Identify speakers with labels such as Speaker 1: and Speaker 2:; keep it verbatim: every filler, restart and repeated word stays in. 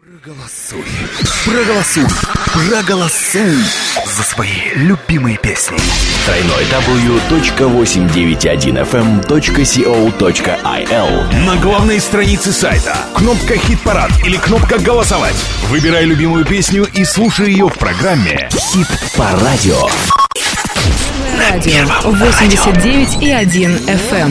Speaker 1: Проголосуй, проголосуй, проголосуй за свои любимые песни.
Speaker 2: дабл ю дабл ю дабл ю точка восемьсот девяносто один эф эм точка си о точка ай эл.
Speaker 3: На главной странице сайта кнопка «Хит-парад» или кнопка «Голосовать». Выбирай любимую песню и слушай ее в программе
Speaker 2: «Хит по радио».
Speaker 4: Радио восемьдесят девять и один эф эм.